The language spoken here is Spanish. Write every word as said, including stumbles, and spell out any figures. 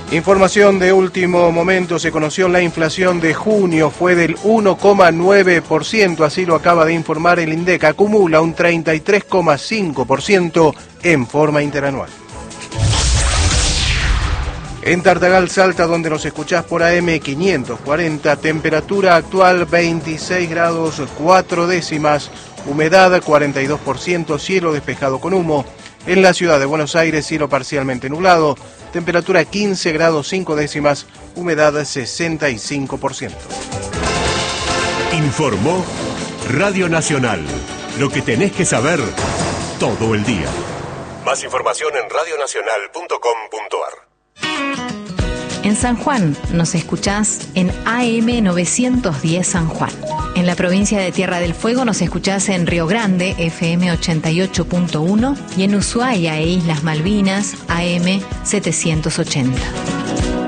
Información de último momento, se conoció la inflación de junio, fue del uno coma nueve por ciento, así lo acaba de informar el INDEC, acumula un treinta y tres coma cinco por ciento en forma interanual. En Tartagal, Salta, donde nos escuchás por A M quinientos cuarenta, temperatura actual veintiséis grados cuatro décimas, humedad cuarenta y dos por ciento, cielo despejado con humo. En la ciudad de Buenos Aires, cielo parcialmente nublado, temperatura quince grados cinco décimas, humedad sesenta y cinco por ciento. Informó Radio Nacional, lo que tenés que saber todo el día. Más información en radio nacional punto com punto ar. En San Juan nos escuchás en A M novecientos diez San Juan. En la provincia de Tierra del Fuego nos escuchás en Río Grande, F M ochenta y ocho punto uno, y en Ushuaia e Islas Malvinas, A M setecientos ochenta.